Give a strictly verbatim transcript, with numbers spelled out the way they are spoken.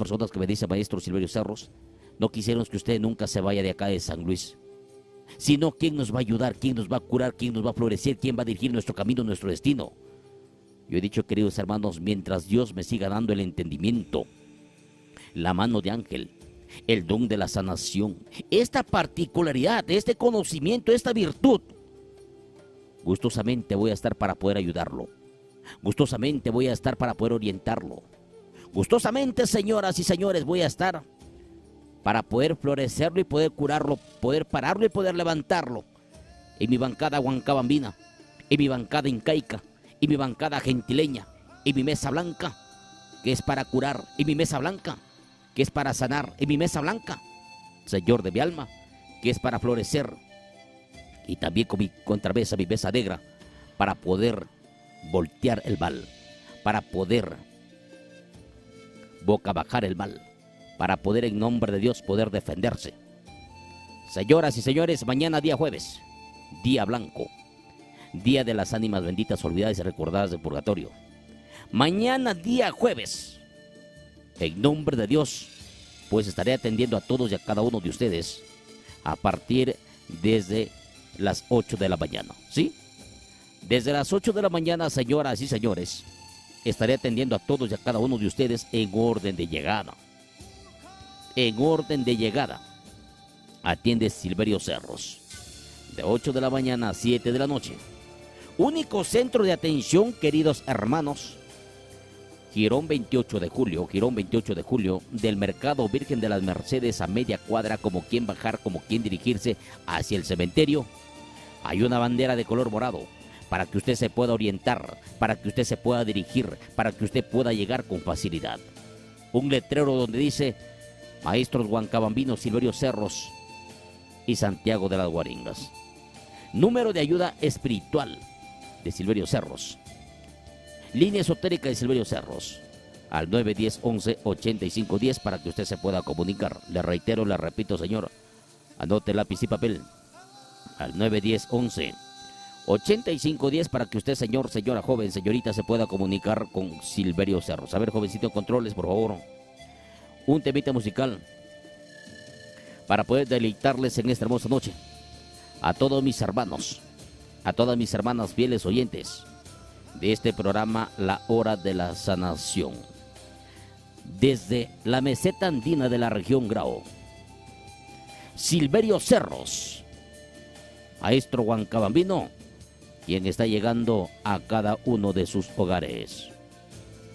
personas que me dicen, maestro Silverio Cerros, no quisieron que usted nunca se vaya de acá de San Luis. Sino, ¿quién nos va a ayudar? ¿Quién nos va a curar? ¿Quién nos va a florecer? ¿Quién va a dirigir nuestro camino, nuestro destino? Yo he dicho, queridos hermanos, mientras Dios me siga dando el entendimiento, la mano de ángel, el don de la sanación, esta particularidad, este conocimiento, esta virtud, gustosamente voy a estar para poder ayudarlo. Gustosamente voy a estar para poder orientarlo. Gustosamente, señoras y señores, voy a estar para poder florecerlo y poder curarlo, poder pararlo y poder levantarlo. En mi bancada huancabambina, en mi bancada incaica, en mi bancada gentileña, en mi mesa blanca, que es para curar, en mi mesa blanca, que es para sanar, en mi mesa blanca, Señor de mi alma, que es para florecer, y también con mi contramesa, mi mesa negra, para poder voltear el mal, para poder boca bajar el mal, para poder en nombre de Dios poder defenderse. Señoras y señores, mañana día jueves, día blanco, día de las ánimas benditas, olvidadas y recordadas del purgatorio. Mañana día jueves, en nombre de Dios, pues estaré atendiendo a todos y a cada uno de ustedes a partir desde las ocho de la mañana, ¿sí? Desde las ocho de la mañana, señoras y señores, estaré atendiendo a todos y a cada uno de ustedes en orden de llegada. En orden de llegada. Atiende Silverio Cerros. De ocho de la mañana a siete de la noche. Único centro de atención, queridos hermanos. Girón veintiocho de julio, Girón veintiocho de julio, del Mercado Virgen de las Mercedes a media cuadra, como quien bajar, como quien dirigirse hacia el cementerio. Hay una bandera de color morado para que usted se pueda orientar, para que usted se pueda dirigir, para que usted pueda llegar con facilidad. Un letrero donde dice Maestros Huancabambinos, Silverio Cerros y Santiago de las Guaringas. Número de ayuda espiritual de Silverio Cerros. Línea esotérica de Silverio Cerros al nueve uno cero once ochenta y cinco diez para que usted se pueda comunicar. Le reitero, le repito, señor, anote lápiz y papel al nueve uno cero once ochenta y cinco diez para que usted, señor, señora, joven, señorita, se pueda comunicar con Silverio Cerros. A ver, jovencito, controles, por favor. Un temita musical para poder deleitarles en esta hermosa noche. A todos mis hermanos, a todas mis hermanas fieles oyentes de este programa La Hora de la Sanación, desde la meseta andina de la región Grao, Silverio Cerros, maestro huancabambino, quien está llegando a cada uno de sus hogares.